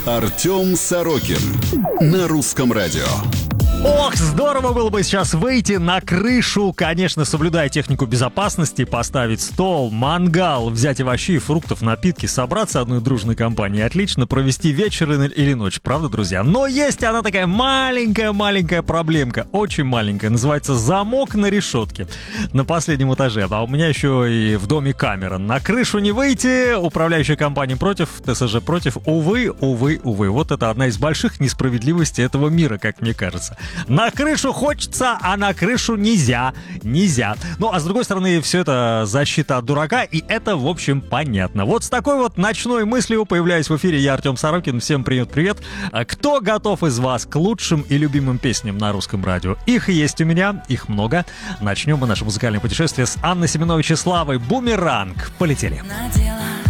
Артем Сорокин на Русском радио. Ох, здорово было бы сейчас выйти на крышу, конечно, соблюдая технику безопасности, поставить стол, мангал, взять овощи, фруктов, напитки, собраться одной дружной компанией, отлично провести вечер или ночь, правда, друзья? Но есть она такая маленькая проблемка, очень маленькая, называется замок на решетке на последнем этаже, а у меня еще и в доме камера. На крышу не выйти, управляющая компания против, ТСЖ против, увы. Вот это одна из больших несправедливостей этого мира, как мне кажется. На крышу хочется, а на крышу нельзя. Ну, а с другой стороны, все это защита от дурака, и это, в общем, понятно. Вот с такой вот ночной мыслью появляюсь в эфире я, Артем Сорокин. Всем привет. Кто готов из вас к лучшим и любимым песням на Русском радио? Их есть у меня, их много. Начнем мы наше музыкальное путешествие с Анны Семенович и Славой. «Бумеранг». Полетели.